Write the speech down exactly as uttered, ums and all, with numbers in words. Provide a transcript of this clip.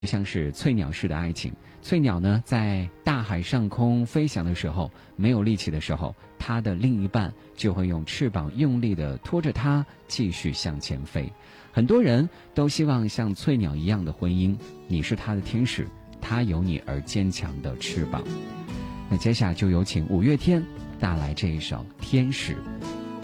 像是翠鸟式的爱情。翠鸟呢，在大海上空飞翔的时候，没有力气的时候，它的另一半就会用翅膀用力地拖着它继续向前飞。很多人都希望像翠鸟一样的婚姻，你是他的天使，他有你而坚强的翅膀。那接下来就有请五月天带来这一首《天使》。